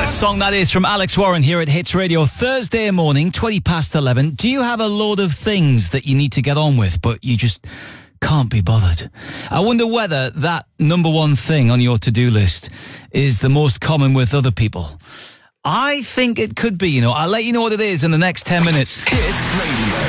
Song that is from Alex Warren here at Hits Radio. Thursday morning, 20 past 11. Do you have a load of things that you need to get on with, but you just can't be bothered? I wonder whether that number one thing on your to-do list is the most common with other people. I think it could be, I'll let you know what it is in the next 10 minutes. Hits Radio.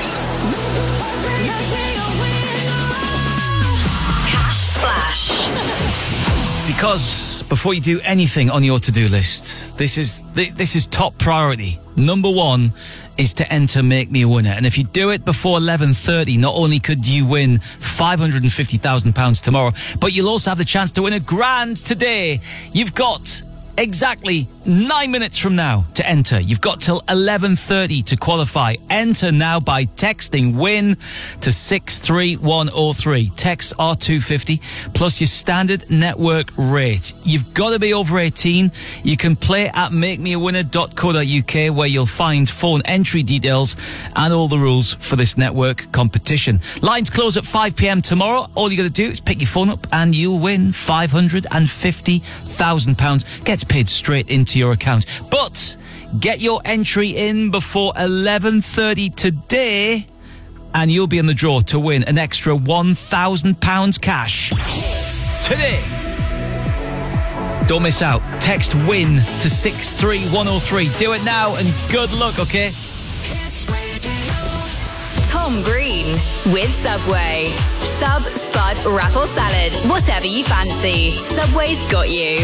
Cash Splash. Because before you do anything on your to-do list, this is top priority. Number one is to enter Make Me a Winner. And if you do it before 11:30, not only could you win £550,000 tomorrow, but you'll also have the chance to win £1,000 today. You've got exactly 9 minutes from now to enter. You've got till 11:30 to qualify. Enter now by texting WIN to 63103. Texts are £2.50 plus your standard network rate. You've got to be over 18. You can play at makemeawinner.co.uk where you'll find phone entry details and all the rules for this network competition. Lines close at 5 p.m. tomorrow. All you got to do is pick your phone up and you'll win £550,000. Gets paid straight into your account. But get your entry in before 11:30 today and you'll be in the draw to win an extra £1,000 cash today. Don't miss out. Text WIN to 63103. Do it now and good luck, okay? Tom Green with Subway. Sub, spud, wrap or salad. Whatever you fancy. Subway's got you.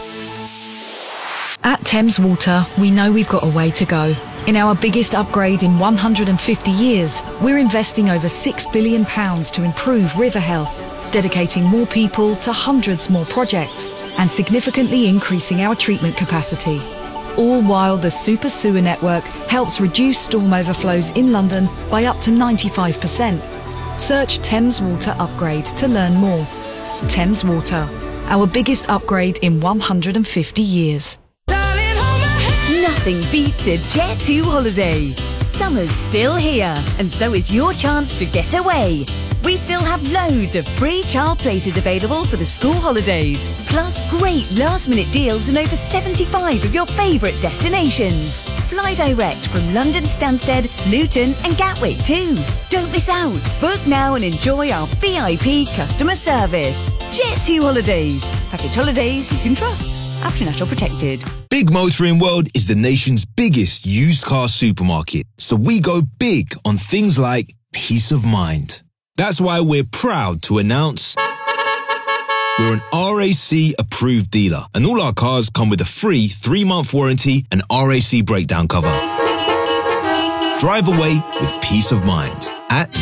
At Thames Water, we know we've got a way to go. In our biggest upgrade in 150 years, we're investing over £6 billion to improve river health, dedicating more people to hundreds more projects, and significantly increasing our treatment capacity. All while the Super Sewer Network helps reduce storm overflows in London by up to 95%. Search Thames Water Upgrade to learn more. Thames Water, our biggest upgrade in 150 years. Nothing beats a Jet2 holiday. Summer's still here, and so is your chance to get away. We still have loads of free child places available for the school holidays, plus great last-minute deals on over 75 of your favourite destinations. Fly direct from London Stansted, Luton and Gatwick too. Don't miss out. Book now and enjoy our VIP customer service. Jet2 Holidays. Package holidays you can trust. After National Protected. Big Motoring World is the nation's biggest used car supermarket, so we go big on things like peace of mind. That's why we're proud to announce we're an RAC approved dealer, and all our cars come with a free 3-month warranty and RAC breakdown cover. Drive away with peace of mind at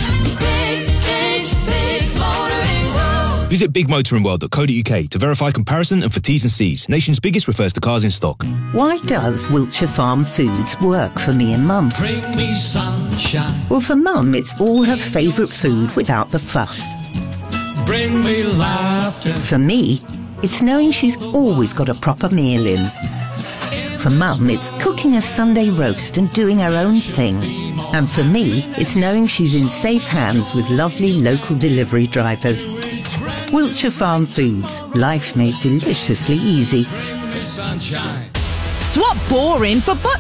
Visit bigmotoringworld.co.uk to verify comparison and for T's and C's. Nation's biggest refers to cars in stock. Why does Wiltshire Farm Foods work for me and Mum? Bring me sunshine. Well, for Mum, it's all her favourite food without the fuss. Bring me laughter. For me, it's knowing she's always got a proper meal in. For Mum, it's cooking a Sunday roast and doing her own thing. And for me, it's knowing she's in safe hands with lovely local delivery drivers. Wiltshire Farm Foods. Life made deliciously easy. Sunshine. Swap boring for